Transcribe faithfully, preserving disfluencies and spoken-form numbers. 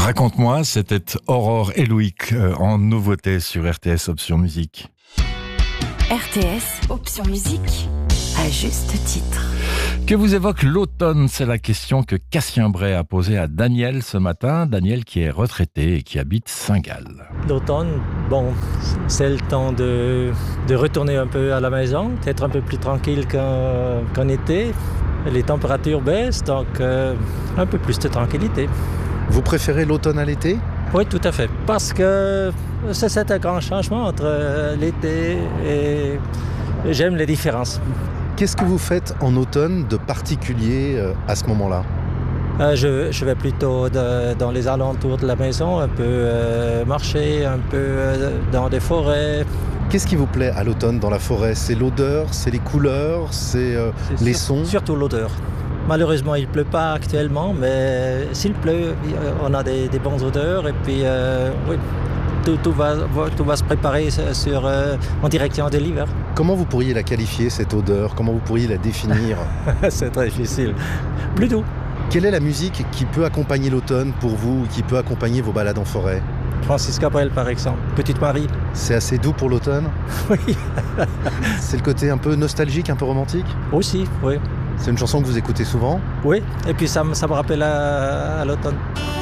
Raconte-moi, c'était Aurore et Loïc euh, en nouveauté sur R T S Option Musique. R T S Option Musique, à juste titre. Que vous évoque l'automne? C'est la question que Cassien Bray a posée à Daniel ce matin. Daniel qui est retraité et qui habite Saint-Gall. L'automne, bon, c'est le temps de, de retourner un peu à la maison, d'être un peu plus tranquille qu'en, qu'en été. Les températures baissent, donc euh, un peu plus de tranquillité. Vous préférez l'automne à l'été? Oui, tout à fait. Parce que c'est, c'est un grand changement entre l'été et j'aime les différences. Qu'est-ce que vous faites en automne de particulier à ce moment-là? euh, je, je vais plutôt de, dans les alentours de la maison, un peu euh, marcher, un peu euh, dans des forêts. Qu'est-ce qui vous plaît à l'automne dans la forêt? C'est l'odeur, c'est les couleurs, c'est, euh, c'est les sur, sons? Surtout l'odeur. Malheureusement, il ne pleut pas actuellement, mais s'il pleut, on a des, des bonnes odeurs et puis euh, oui, tout, tout, va, tout va se préparer sur, euh, en direction de l'hiver. Comment vous pourriez la qualifier, cette odeur? Comment vous pourriez la définir? C'est très difficile. Plus doux. Quelle est la musique qui peut accompagner l'automne pour vous, qui peut accompagner vos balades en forêt? Francis Cabrel, par exemple. Petite Marie. C'est assez doux pour l'automne? Oui. C'est le côté un peu nostalgique, un peu romantique? Aussi, oui. C'est une chanson que vous écoutez souvent? Oui, et puis ça, me- ça me rappelle à, à l'automne.